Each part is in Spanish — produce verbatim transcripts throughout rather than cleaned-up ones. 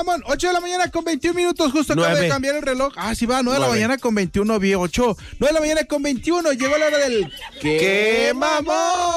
mamón? ocho de la mañana con veintiún minutos, justo acaba nueve. de cambiar el reloj. Ah, sí va, nueve de la mañana con veintiuno, vi ocho. nueve de la mañana con veintiuno, llegó la hora del... ¡Qué, ¡Qué mamón!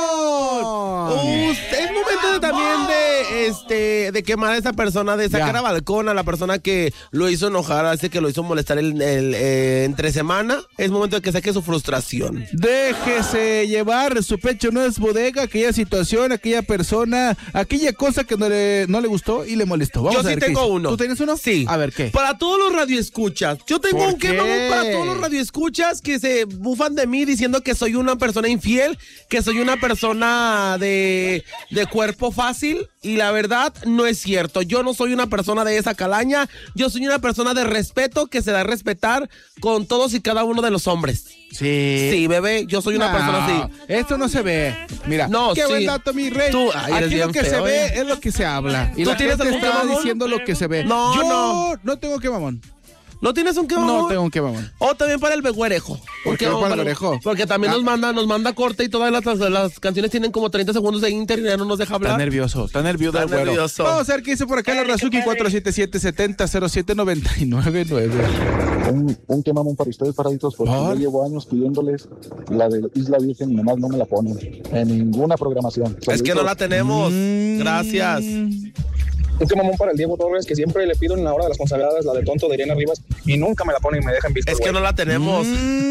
Uh, es momento de, también de este de quemar a esa persona, de sacar ya. a balcón a la persona que lo hizo enojar, así que lo hizo molestar el, el, eh, entre semana. Es momento de que saque su frustración. Déjese llevar, su pecho no es bodega, aquella situación, aquella persona, aquella cosa que no le, no le gustó y le molestó. Vamos yo a sí ver tengo qué uno. ¿Tú tienes uno? Sí. A ver, ¿qué? Para todos los radioescuchas. Yo tengo un qué? qué mamón para todos los radioescuchas que se bufan de mí diciendo que soy una persona infiel, que soy una persona de, de cuerpo fácil, y la verdad no es cierto. Yo no soy una persona de esa calaña. Yo soy una persona de respeto que se da a respetar con todos y cada uno de los hombres. Sí. Sí, bebé, yo soy una no, persona así. Esto no se ve. Mira, no, qué sí. buen dato, mi rey. Tú, ay, aquí lo que feo, se ve ¿eh? es lo que se habla. Y ¿Tú la tienes gente algún está mamón? diciendo lo que se ve. No, yo no. no tengo que mamón. ¿No tienes un qué mamón? No tengo un qué mamón. O también para el begüerejo. ¿Por qué para el begüerejo? Porque también ah. nos manda nos manda corte y todas las, las canciones tienen como treinta segundos de inter y ya no nos deja hablar. Está nervioso, está nervioso. Está nervioso. Vamos a ver qué dice por acá la Razuki cuatro siete siete, siete cero cero siete nueve nueve nueve. Un, un qué mamón para ustedes, paraditos, porque ¿Por? yo llevo años pidiéndoles la de Isla Virgen y nomás no me la ponen en ninguna programación. Es que no la tenemos. Mm. Gracias. Un qué mamón para el Diego Torres, que siempre le pido en la hora de las consagradas la de Tonto de Irene Rivas y nunca me la ponen y me dejan visto. Es que no la tenemos.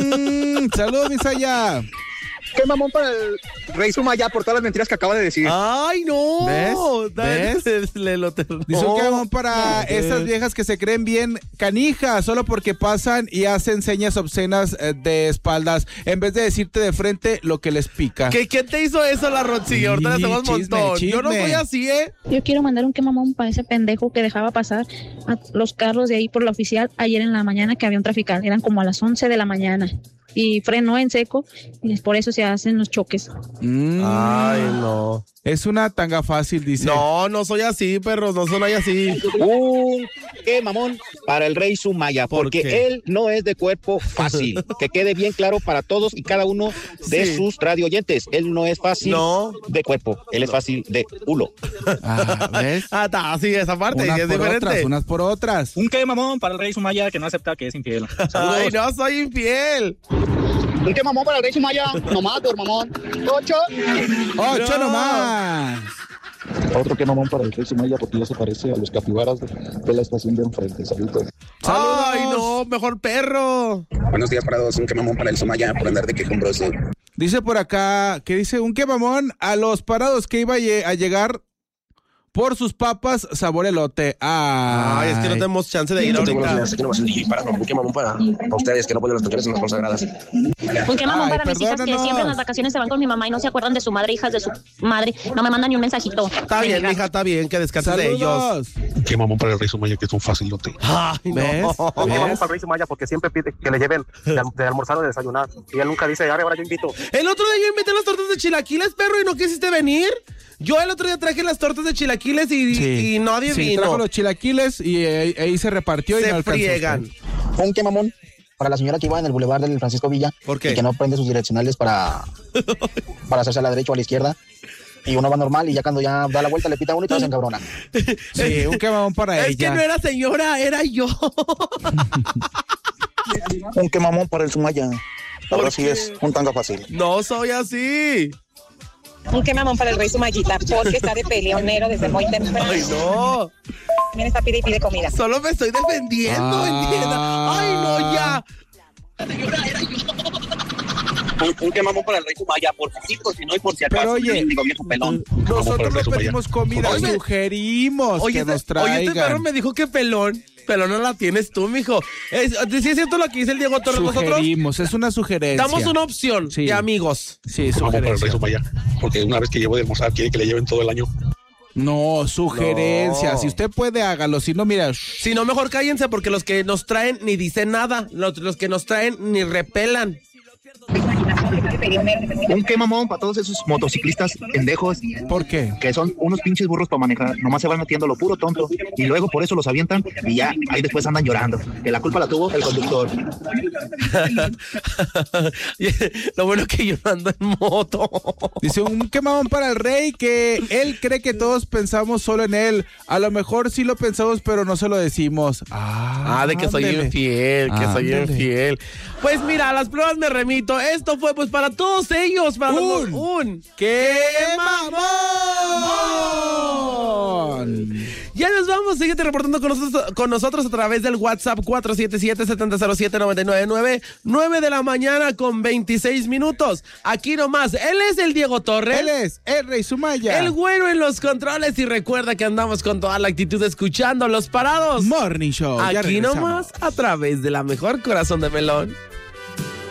Mm, saludos, Misaya. Qué mamón para el Rey Sumaya por todas las mentiras que acaba de decir. Ay, no. ¿Ves? ¿Ves? Le lo te... Dice un qué mamón para ¿Ves? Esas viejas que se creen bien canijas solo porque pasan y hacen señas obscenas de espaldas en vez de decirte de frente lo que les pica. ¿Qué, ¿Quién te hizo eso, la Rochi? Ahorita le hacemos un montón. Chisme. Yo no soy así, ¿eh? Yo quiero mandar un qué mamón para ese pendejo que dejaba pasar a los carros de ahí por la oficial ayer en la mañana que había un trafical. Eran como a las once de la mañana. Y frenó en seco y por eso se hacen los choques. Mm. Ay, no. Es una tanga fácil, dice. No, no soy así, perros, no soy así. Un qué mamón para el Rey Sumaya, porque ¿Por él no es de cuerpo fácil. Que quede bien claro para todos y cada uno de sí. sus radio oyentes. Él no es fácil no. de cuerpo, él es fácil de culo. Ah, ¿ves? Ah, está, sí, esa parte unas es por diferente. Otras, unas por otras. Un qué mamón para el Rey Sumaya que no acepta que es infiel. Saludos. Ay, no soy infiel. Un qué mamón para el Rey Sumaya, nomás por mamón. Ocho. Ocho no. nomás. Otro que mamón para el Rey Sumaya porque ya se parece a los capibaras de, de la estación de enfrente. Saludos. Ay, no, mejor perro. Buenos días, parados. Un qué mamón para el Sumaya por andar de quejumbroso. Dice por acá que dice un qué mamón a los parados que iba a llegar por sus papas sabor elote. Ay, Ay es que no tenemos chance de ir ahorita. Aquí nomás el D J para, un qué mamón para, para ustedes que no ponen las canciones en las consagradas. Un qué mamón para mis hijas que siempre en las vacaciones se van con mi mamá y no se acuerdan de su madre, hijas de su madre. No me mandan ni un mensajito. Está bien, hija, está bien, que descanses de ellos. Un qué mamón para el Rey Sumaya que es un facilote. Ay, no. ¿Ves? Un qué mamón para el Rey Sumaya porque siempre pide que le lleven de, de almorzar o de desayunar. Y él nunca dice, ahora yo invito. El otro día yo invité las tortas de chilaquiles, perro, y no quisiste venir. Yo el otro día traje las tortas de chilaquiles y, sí, y nadie sí, vino. Trajo los chilaquiles y ahí, ahí se repartió se y no alcanzó. friegan. Un qué mamón para la señora que iba en el bulevar del Francisco Villa. ¿Por qué? Y que no prende sus direccionales para, para hacerse a la derecha o a la izquierda. Y uno va normal y ya cuando ya da la vuelta le pita a uno y todo se encabrona. Sí, un qué mamón para es ella. Es que no era señora, era yo. Un qué mamón para el Sumaya. Ahora sí es un tanga fácil. No soy así. Un qué mamón para el Rey Sumayita, porque está de peleonero desde muy temprano. Ay, no. También está pide y pide comida. Solo me estoy defendiendo, ah. entienda. Ay, no, ya. Un, un qué mamón para el Rey Sumaya, por si sí, por si no y por si acaso. Pero oye, digo, viejo pelón. Nosotros no pedimos comida, oye, sugerimos oye, que nos traigan. Oye, este perro me dijo que pelón. Pero no la tienes tú, mijo. Es, ¿sí es cierto lo que dice el Diego Torres? Sugerimos, nosotros es una sugerencia. damos una opción sí. de amigos. Sí, sugerencia. Para el Rey Sumaya, porque una vez que llevo de almorzar quiere que le lleven todo el año. No, sugerencia. No. Si usted puede, hágalo. Si no, mira. Si no, mejor cállense porque los que nos traen ni dicen nada. Los, los que nos traen ni repelan. Un qué mamón para todos esos motociclistas pendejos. ¿Por qué? Que son unos pinches burros para manejar. Nomás se van metiendo lo puro tonto. Y luego por eso los avientan y ya, ahí después andan llorando. Que la culpa la tuvo el conductor. Lo bueno que yo no ando en moto. Dice un quemamón para el rey que él cree que todos pensamos solo en él. A lo mejor sí lo pensamos, pero no se lo decimos. Ah, ah de que ándale. Soy infiel, que ándale. Soy infiel. Pues mira, a las pruebas me remito. Esto fue pues para todos ellos. Para un, los, un quemamón. Ya nos vamos, síguete reportando con nosotros, con nosotros a través del WhatsApp cuatro siete siete, siete cero siete, nueve nueve nueve, nueve de la mañana con veintiséis minutos. Aquí nomás, él es el Diego Torres. Él es el Rey Sumaya. El güero en los controles y recuerda que andamos con toda la actitud escuchando Los Parados Morning Show. Aquí nomás, a través de la mejor corazón de melón.